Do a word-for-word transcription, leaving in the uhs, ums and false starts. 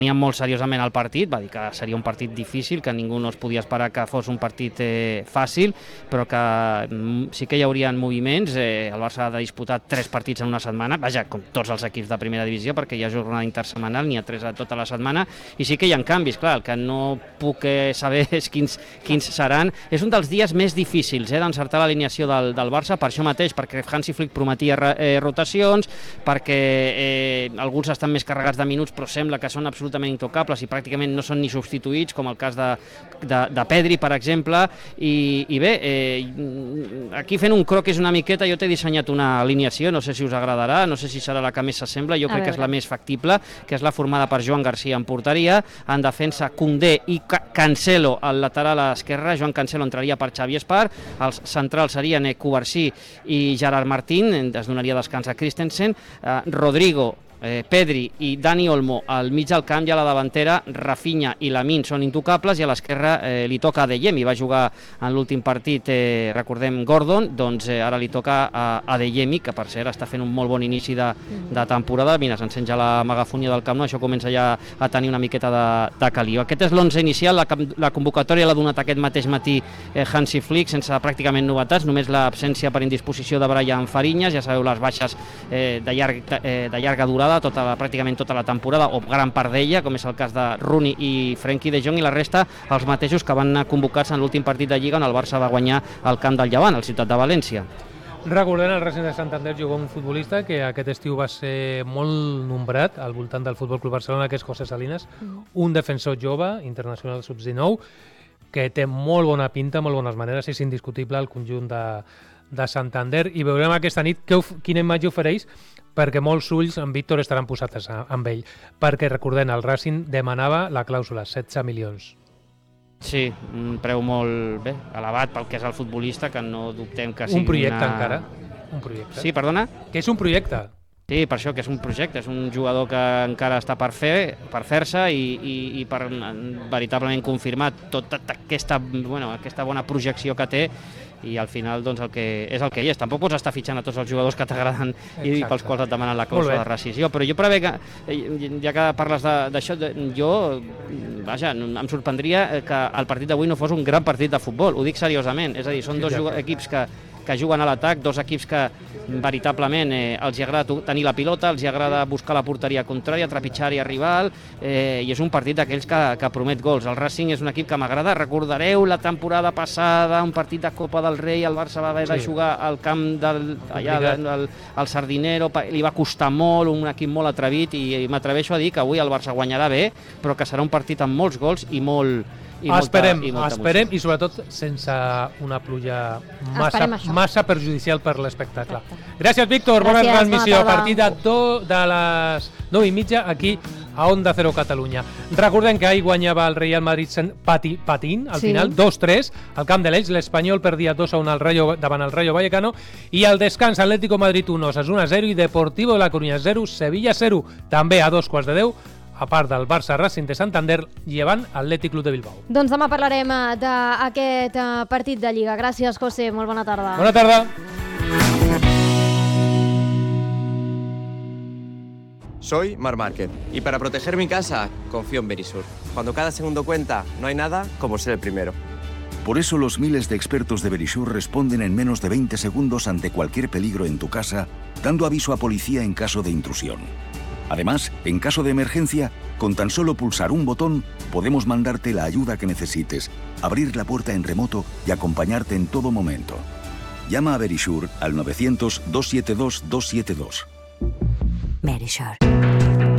tenia molt seriosament el partit, va dir que seria un partit difícil, que ningú no es podia esperar que fos un partit eh, fàcil, però que sí que hi haurien moviments. Eh, el Barça ha de disputar tres partits en una setmana, vaja, com tots els equips de primera divisió, perquè hi ha jornada intersetmanal, n'hi ha tres a tota la setmana, i sí que hi ha canvis, clar, el que no puc eh, saber és quins, quins seran. És un dels dies més difícils eh, d'encertar l'alineació del, del Barça, per això mateix, perquè Hansi Flick prometia eh, rotacions, perquè eh, alguns estan més carregats de minuts, però sembla que són absolutament intocables i pràcticament no són ni substituïts, com el cas de, de, de Pedri, per exemple, i, i bé, eh, aquí fent un croquis una miqueta, jo t'he dissenyat una alineació, no sé si us agradarà, no sé si serà la que més s'assembla, jo crec que és la més factible, que és la formada per Joan Garcia en porteria, en defensa Koundé i Cancelo al lateral esquerre, Joan Cancelo entraria per Xavi Espar, els centrals serien Cubarsí i Gerard Martín, es donaria descans a Christensen, eh, Rodrigo, Eh, Pedri i Dani Olmo al mig del camp, i a la davantera Rafinha i Lamine són intocables, i a l'esquerra eh, li toca a Adeyemi, va jugar en l'últim partit, eh, recordem, Gordon, doncs eh, ara li toca a Adeyemi, que per cert està fent un molt bon inici de, de temporada. Mira, s'encén ja la megafonia del Camp Nou, això comença ja a tenir una miqueta de, de caliu. Aquest és l'onze inicial, la, la convocatòria l'ha donat aquest mateix matí eh, Hansi Flick, sense pràcticament novetats, només l'absència per indisposició de Brian Fariñas, ja sabeu les baixes eh, de, llarg, eh, de llarga durada, Tota la, pràcticament tota la temporada, o gran part d'ella, com és el cas de Rooney i Frenkie de Jong, i la resta els mateixos que van anar convocats en l'últim partit de Lliga on el Barça va guanyar al camp del Llevant, al Ciutat de València. Recordem, el Racing de Santander jugó un futbolista que aquest estiu va ser molt nombrat al voltant del Futbol Club Barcelona, que és José Salinas, mm. un defensor jove, internacional sub dinou, que té molt bona pinta, molt bones maneres, és indiscutible el conjunt de, de Santander, i veurem aquesta nit que, quina imatge ofereix, perquè molts ulls en Víctor estaran posats amb ell, perquè recordem, el Racing demanava la clàusula, setze milions. Sí, un preu molt bé, elevat pel que és el futbolista, que no dubtem que sigui un projecte una... encara, un projecte. Sí, perdona? Que és un projecte. Sí, per això que és un projecte, és un jugador que encara està per fer, per fer-se i, i, i per veritablement confirmar tota aquesta, bueno, aquesta bona projecció que té, i al final doncs, el que és el que hi és. Tampoc pots estar fitxant a tots els jugadors que t'agraden i pels quals et demanen la clàusula de rescissió, però jo prevé que, ja que parles d'això, jo, vaja, em sorprendria que el partit d'avui no fos un gran partit de futbol, ho dic seriosament, és a dir, són dos equips que que juguen a l'atac, dos equips que veritablement eh, els hi agrada tenir la pilota, els hi agrada buscar la porteria contrària, trepitjar-hi a rival, eh, i és un partit d'aquells que, que promet gols. El Racing és un equip que m'agrada, recordareu la temporada passada, un partit de Copa del Rei, el Barça va haver de jugar al camp del, allà, del, al Sardinero, li va costar molt, un equip molt atrevit, i, i m'atreveixo a dir que avui el Barça guanyarà bé, però que serà un partit amb molts gols i molt... I esperem, molta, i molta esperem i sobretot sense una pluja massa, massa perjudicial per l'espectacle. Gràcies, Víctor. Gràcies, bona transmissió. Bona a partir de, do, de les nou i mitja aquí a Onda Cero Catalunya. Recordem que ahir guanyava el Real Madrid pati, patint, al sí. final dos tres, al camp de l'Elx. L'Espanyol perdia dos a un al Rayo, davant el Rayo Vallecano, i al descans Atlético Madrid un, Osasuna zero i Deportivo de la Coruña zero, Sevilla zero. També a dos quarts de deu, a part del Barça Racing de Santander, llevant Atlètic Club de Bilbao. Doncs demà parlarem d'aquest partit de Lliga. Gràcies, José. Molt bona tarda. Bona tarda. Soy Mar Márquez y para proteger mi casa confío en Verisur. Cuando cada segundo cuenta, no hay nada como ser el primero. Por eso los miles de expertos de Verisur responden en menos de veinte segundos ante cualquier peligro en tu casa, dando aviso a policía en caso de intrusión. Además, en caso de emergencia, con tan solo pulsar un botón, podemos mandarte la ayuda que necesites, abrir la puerta en remoto y acompañarte en todo momento. Llama a Verisur al novecientos, doscientos setenta y dos, doscientos setenta y dos. Verisur.